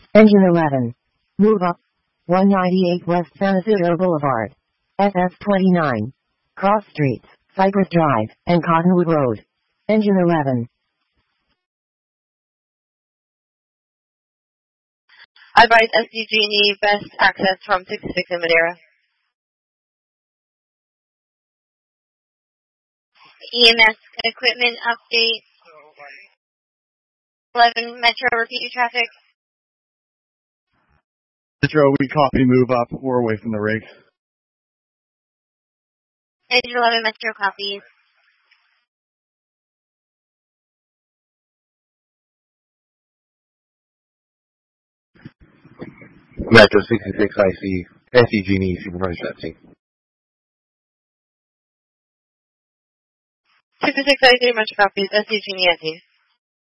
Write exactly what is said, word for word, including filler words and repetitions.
Engine eleven. Move up. one ninety-eight West San Isidro Boulevard. F F twenty-nine. Cross Streets, Cypress Drive, and Cottonwood Road. Engine eleven. Advise S D G and E best access from sixty-six in Madera. E M S equipment update. eleven Metro, repeat your traffic. Metro, we copy, move up. We're away from the rig. Engine eleven Metro copies. Metro sixty-six I C, S D G and E, supervisor at scene. sixty-six I C Metro copies, S D G and E at scene.